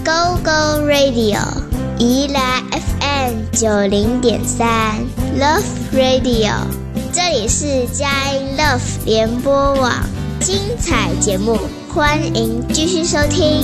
Go Go Radio 宜兰 FM 90.3 Love Radio， 这里是佳音 Love 联播网，精彩节目欢迎继续收听。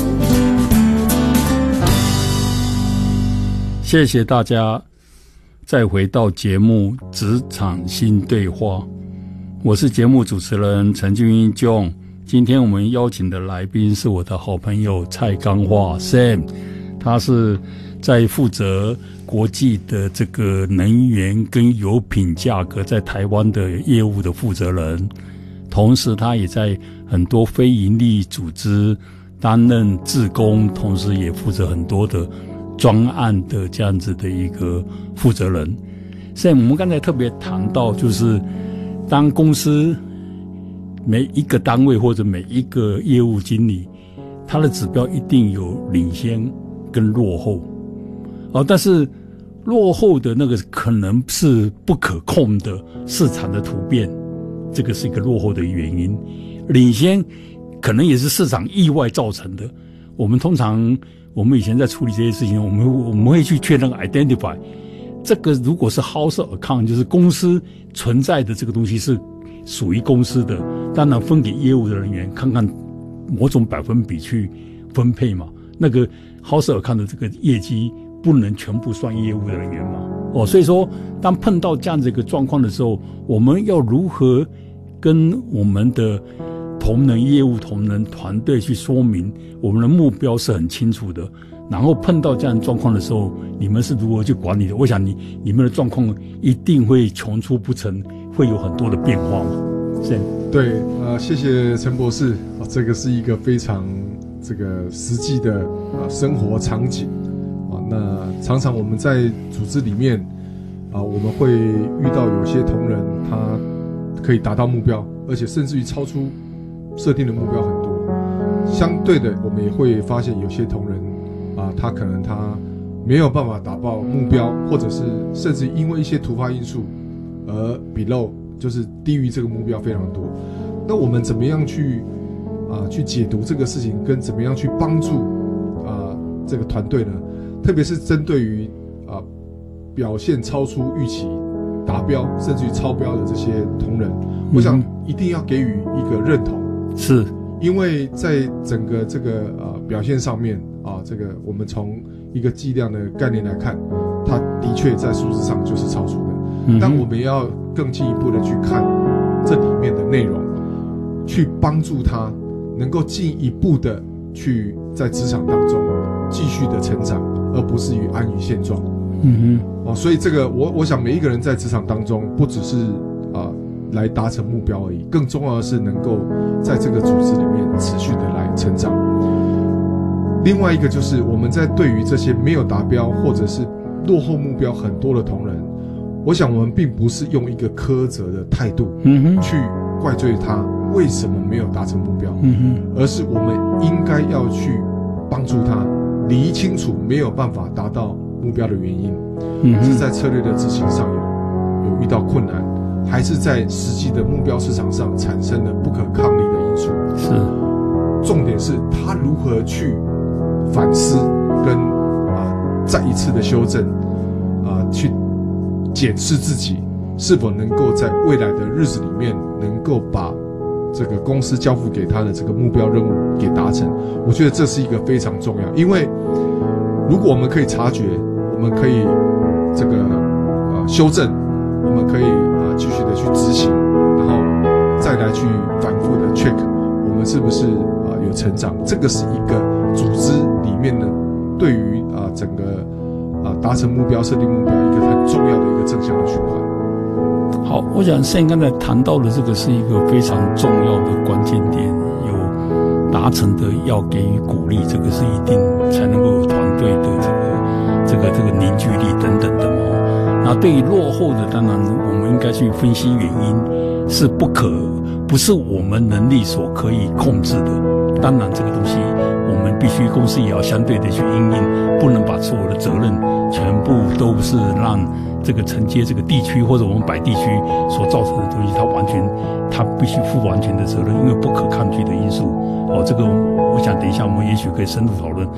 谢谢大家再回到节目职场新对话，我是节目主持人陈俊英 John。 今天我们邀请的来宾是我的好朋友蔡刚化 Sam， 他是在负责国际的这个能源跟油品价格在台湾的业务的负责人，同时他也在很多非营利组织担任志工，同时也负责很多的专案的这样子的一个负责人。所以我们刚才特别谈到，就是当公司每一个单位或者每一个业务经理，他的指标一定有领先跟落后，但是落后的那个可能是不可控的市场的突变，这个是一个落后的原因。领先可能也是市场意外造成的。我们以前在处理这些事情，我们会去确认 identify 这个如果是 house account， 就是公司存在的这个东西是属于公司的，当然分给业务的人员看看某种百分比去分配嘛。那个 house account 的这个业绩不能全部算业务的人员嘛。所以说当碰到这样子一个状况的时候，我们要如何跟我们的业务同仁团队去说明我们的目标是很清楚的，然后碰到这样的状况的时候，你们是如何去管理的？我想你们的状况一定会穷出不成，会有很多的变化嘛。是。 对，谢谢陈博士，这个是一个非常这个实际的生活场景那常常我们在组织里面我们会遇到有些同仁他可以达到目标，而且甚至于超出设定的目标很多。相对的，我们也会发现有些同仁他可能他没有办法达到目标，或者是甚至因为一些突发因素而below，就是低于这个目标非常多。那我们怎么样去解读这个事情，跟怎么样去帮助这个团队呢？特别是针对于表现超出预期、达标甚至于超标的这些同仁，我想一定要给予一个认同。 是， 因为在整个这个表现上面这个我们从一个计量的概念来看，它的确在数字上就是超出的。但我们要更进一步的去看这里面的内容，去帮助他能够进一步的去在职场当中继续的成长，而不是于安于现状。所以这个我想每一个人在职场当中，不只是来达成目标而已，更重要的是能够在这个组织里面持续的来成长。另外一个就是我们在对于这些没有达标或者是落后目标很多的同仁，我想我们并不是用一个苛责的态度去怪罪他为什么没有达成目标，而是我们应该要去帮助他理清楚没有办法达到目标的原因，是在策略的执行上有遇到困难，还是在实际的目标市场上产生了不可抗力的因素。 是， 重点是他如何去反思跟再一次的修正去检视自己是否能够在未来的日子里面能够把这个公司交付给他的这个目标任务给达成。我觉得这是一个非常重要，因为如果我们可以察觉，我们可以这个修正，我们可以继续的去执行，然后再来去反复的 check 我们是不是有成长。这个是一个组织里面呢对于整个达成目标、设定目标一个很重要的一个正向的循环。 好，我想Sam刚才谈到的这个是一个非常重要的关键点，有达成的要给予鼓励，这个是一定才能够有团队的这个凝聚力等等的嘛。那对于落后的，当然我们应该去分析原因，是不是我们能力所可以控制的。当然这个东西我们必须公司也要相对的去因应，不能把所有的责任全部都是让这个承接这个地区或者我们摆地区所造成的东西，它必须负完全的责任，因为不可抗拒的因素。这个我想等一下我们也许可以深入讨论。